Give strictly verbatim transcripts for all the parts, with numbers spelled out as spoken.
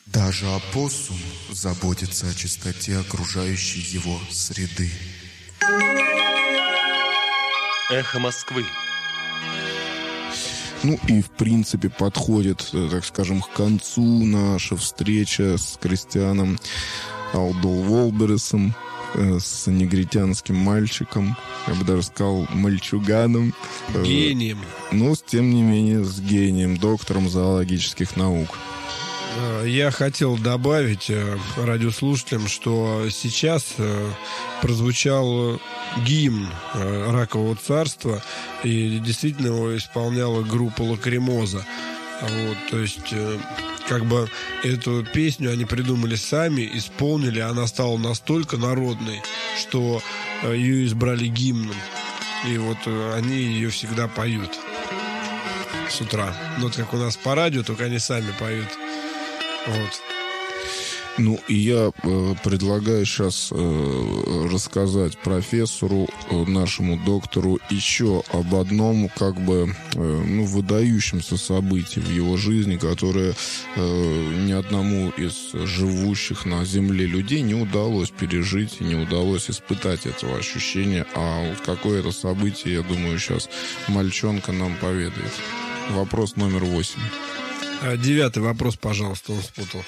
Даже опоссум заботится о чистоте окружающей его среды. Эхо Москвы. Ну и, в принципе, подходит, так скажем, к концу наша встреча с Кристианом Алдол-Волбересом, с негритянским мальчиком, я бы даже сказал, мальчуганом. Гением. Но, тем не менее, с гением, доктором зоологических наук. Я хотел добавить радиослушателям, что сейчас прозвучал гимн Ракового царства, и действительно его исполняла группа Лакримоза. Вот, то есть, как бы эту песню они придумали сами, исполнили, она стала настолько народной, что ее избрали гимном. И вот они ее всегда поют с утра. Ну, вот как у нас по радио, только они сами поют. Вот. Ну, и я э, предлагаю сейчас э, рассказать профессору, э, нашему доктору, еще об одном, как бы, э, ну, выдающемся событии в его жизни, которое э, ни одному из живущих на Земле людей не удалось пережить, и не удалось испытать этого ощущения. А вот какое это событие, я думаю, сейчас мальчонка нам поведает. Вопрос номер восемь. Девятый вопрос, пожалуйста, он спутал.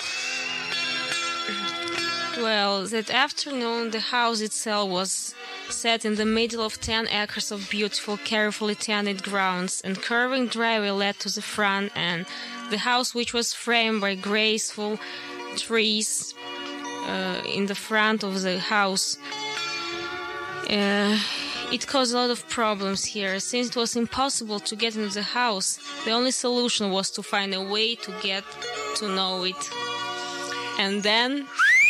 Well, that afternoon, the house itself was set in the middle of ten acres of beautiful, carefully tended grounds, and curving driveway led to the front, and the house, which was framed by graceful trees uh, in the front of the house, uh, it caused a lot of problems here. Since it was impossible to get into the house, the only solution was to find a way to get to know it. And then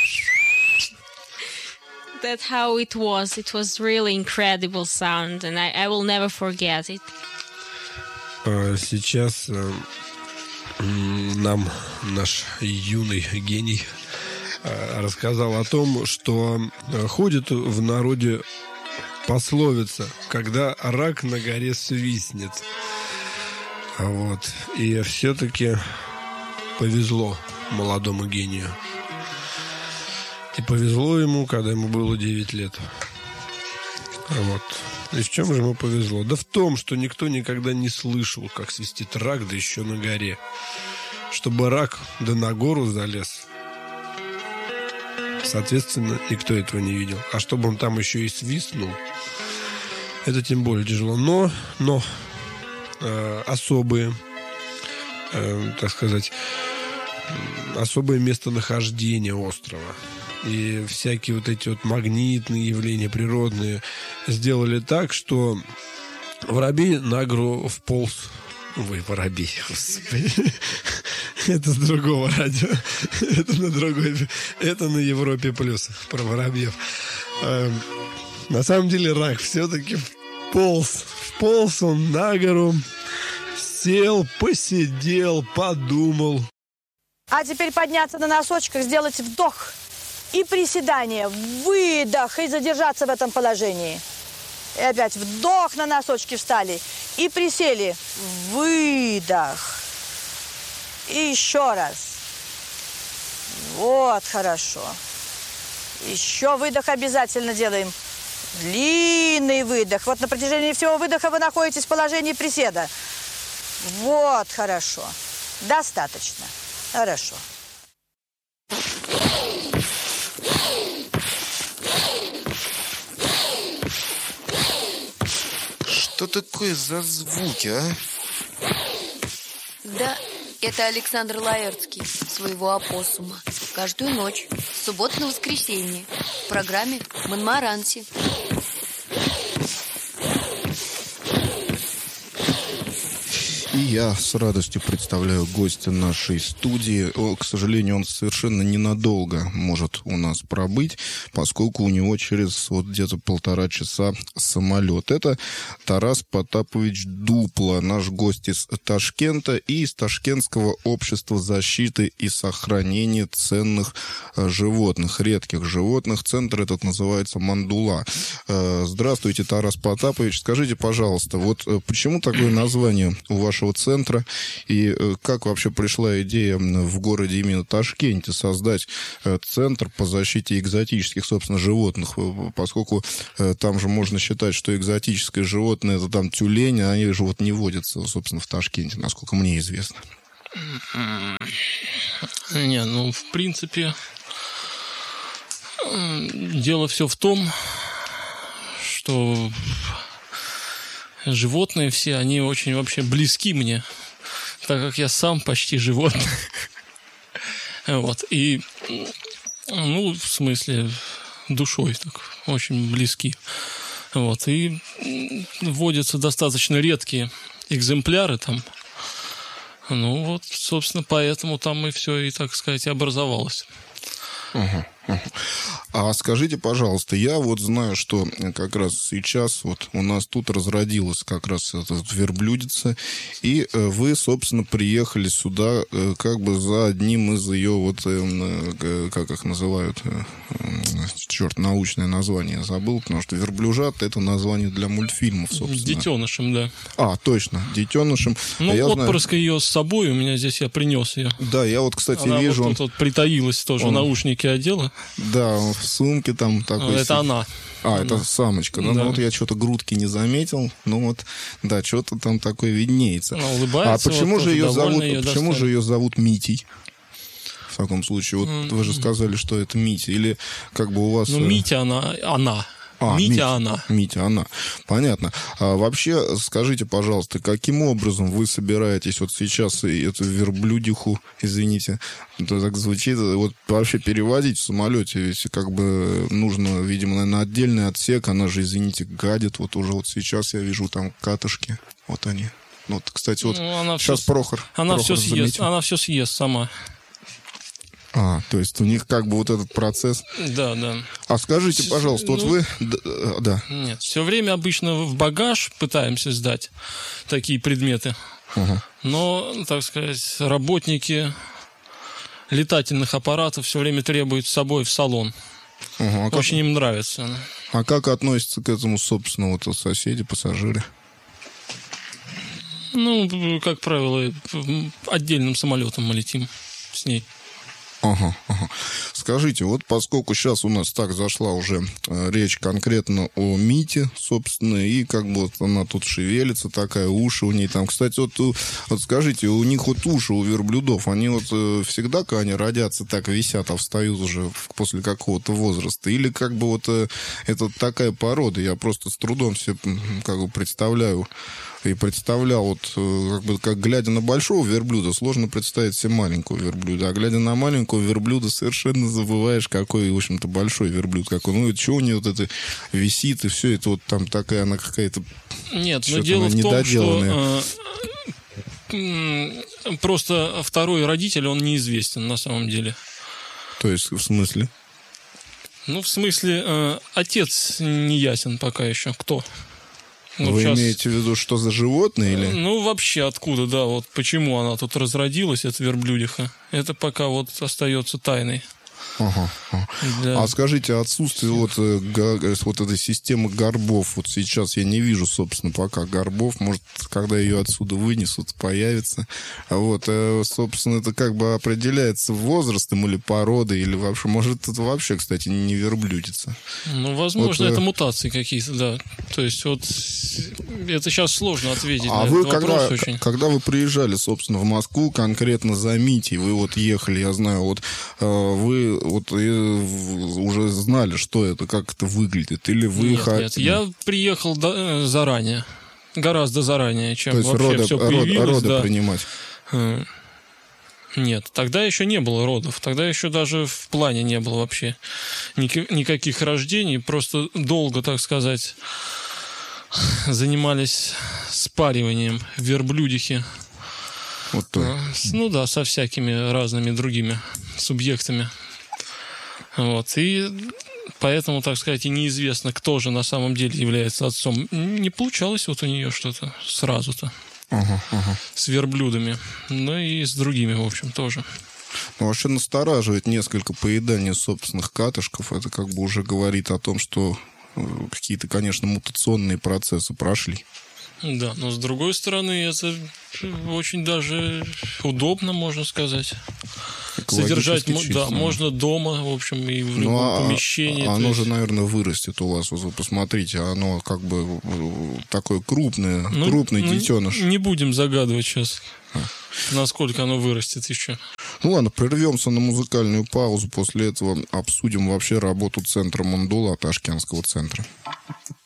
that's how it was. It was really incredible sound, and I, I will never forget it. Сейчас нам наш юный гений рассказал о том, что ходит в народе пословица: когда рак на горе свистнет. Вот. И все-таки повезло молодому гению. И повезло ему, когда ему было девять лет. Вот. И в чем же ему повезло? Да в том, что никто никогда не слышал, как свистит рак, да еще на горе. Чтобы рак да на гору залез, соответственно, никто этого не видел. А чтобы он там еще и свистнул, это тем более тяжело. Но, но э, особые, э, так сказать, особое местонахождение острова и всякие вот эти вот магнитные явления природные сделали так, что воробей на гору вполз. Ой, воробей, господи. Это с другого радио. Это на другой. Это на Европе плюс про воробьев. На самом деле рак все-таки вполз. Вполз он на гору, сел, посидел, подумал. А теперь подняться на носочках, сделать вдох и приседание, выдох, и задержаться в этом положении. И опять вдох, на носочки встали и присели. Выдох. И еще раз. Вот, хорошо. Еще выдох обязательно делаем. Длинный выдох. Вот на протяжении всего выдоха вы находитесь в положении приседа. Вот, хорошо. Достаточно. Хорошо. Что такое за звуки, а? Да, это Александр Лаэртский, своего опоссума. Каждую ночь, с субботы на воскресенье, в программе «Монмаранси». И я с радостью представляю гостя нашей студии. О, к сожалению, он совершенно ненадолго может у нас пробыть, поскольку у него через вот где-то полтора часа самолет. Это Тарас Потапович Дупло, наш гость из Ташкента и из Ташкентского общества защиты и сохранения ценных животных, редких животных. Центр этот называется «Мандула». Здравствуйте, Тарас Потапович. Скажите, пожалуйста, вот почему такое название у вашего центра. И как вообще пришла идея в городе именно Ташкенте создать центр по защите экзотических, собственно, животных, поскольку там же можно считать, что экзотическое животное — это там тюлень, а они же вот не водятся, собственно, в Ташкенте, насколько мне известно. Не, ну, в принципе, дело все в том, что животные все, они очень вообще близки мне, так как я сам почти животное. Вот, и, ну, в смысле, душой так, очень близки. Вот, и водятся достаточно редкие экземпляры там. Ну, вот, собственно, поэтому там и все, и, так сказать, и образовалось. Угу, угу. А скажите, пожалуйста, я вот знаю, что как раз сейчас вот у нас тут разродилась как раз эта верблюдица, и вы, собственно, приехали сюда как бы за одним из ее вот, как их называют, черт, научное название забыл, потому что верблюжат — это название для мультфильмов, собственно. Детенышем, да. А, точно, детенышем. Ну, я отпрыск знаю... ее с собой, у меня здесь я принес ее. Да, я вот, кстати, она вижу... Она вот тут вот притаилась тоже, он... наушники одела. Да, в сумке там такой... Это она. А, она. Это самочка. Да. Ну, вот я что-то грудки не заметил. Ну, вот, да, что-то там такое виднеется. Она улыбается. А почему, вот, же, ее зовут, ее почему же ее зовут Митей? В таком случае, вот mm-hmm. вы же сказали, что это Митя. Или как бы у вас... Ну, Митя, она... она. А, Митя, Митя, она. Митя, она. Понятно. А вообще, скажите, пожалуйста, каким образом вы собираетесь вот сейчас эту верблюдиху, извините, это так звучит, вот вообще перевозить в самолете? Ведь как бы нужно, видимо, наверное, отдельный отсек, она же, извините, гадит. Вот уже вот сейчас я вижу там катышки. Вот они. Вот, кстати, вот ну, она сейчас все, Прохор. Она Прохор все съест, она все съест сама. А, то есть у них как бы вот этот процесс... Да, да. А скажите, пожалуйста, ну, вот вы... Да. Нет, все время обычно в багаж пытаемся сдать такие предметы. Угу. Но, так сказать, работники летательных аппаратов все время требуют с собой в салон. Угу. А Очень как... им нравится. А как относятся к этому, собственно, вот соседи, пассажиры? Ну, как правило, отдельным самолетом мы летим с ней. Ага, ага. Скажите, вот поскольку сейчас у нас так зашла уже э, речь конкретно о Мите, собственно, и как бы вот она тут шевелится, такая, уши у ней там. Кстати, вот, вот скажите, у них вот уши у верблюдов, они вот э, всегда, когда они родятся, так висят, а встают уже после какого-то возраста? Или как бы вот э, это такая порода? Я просто с трудом себе как бы представляю и представлял, вот, как бы, как глядя на большого верблюда, сложно представить себе маленького верблюда, а глядя на маленького верблюда, совершенно забываешь, какой, в общем-то, большой верблюд, какой. Ну, и что у нее вот это висит, и все это вот там такая, она какая-то... Нет, но дело в том, что э, просто второй родитель, он неизвестен на самом деле. То есть, в смысле? Ну, в смысле, э, отец не ясен пока еще. Кто? Ну, Вы сейчас... имеете в виду, что за животное? Или? Ну, вообще, откуда, да, вот почему она тут разродилась, эта верблюдиха, это пока вот остается тайной. Ага, ага. Да. А скажите, отсутствие вот, вот этой системы горбов, вот сейчас я не вижу, собственно, пока горбов, может, когда ее отсюда вынесут, появится. А вот, собственно, это как бы определяется возрастом или породой, или вообще, может, это вообще, кстати, не верблюдица. Ну, возможно, вот, это мутации какие-то, да. То есть, вот, это сейчас сложно ответить а на вы этот когда, вопрос очень. Когда вы приезжали, собственно, в Москву, конкретно за Митей, вы вот ехали, я знаю, вот вы вот уже знали, что это, как это выглядит, или вы... Нет, хот... нет, я приехал до, заранее, гораздо заранее, чем То есть вообще роды, все появилось. Роды, роды да. принимать. Нет, тогда еще не было родов, тогда еще даже в плане не было вообще никаких рождений, просто долго, так сказать, занимались спариванием верблюдихи. Вот то. Ну да, со всякими разными другими субъектами. Вот. И поэтому, так сказать, и неизвестно, кто же на самом деле является отцом. Не получалось вот у нее что-то сразу-то. Ага, ага. С верблюдами. Ну и с другими, в общем, тоже. Ну, вообще настораживает несколько поедания собственных катышков. Это как бы уже говорит о том, что какие-то, конечно, мутационные процессы прошли. Да, но с другой стороны, это очень даже удобно, можно сказать. Содержать, чисто. да, можно дома, в общем, и в любом ну, а, помещении. Оно есть... же, наверное, вырастет у вас. Вы посмотрите, оно как бы такое крупное, ну, крупный ну, детеныш. Не будем загадывать сейчас, а. насколько оно вырастет еще. Ну ладно, прервемся на музыкальную паузу. После этого обсудим вообще работу центра Мандула, Ташкентского центра.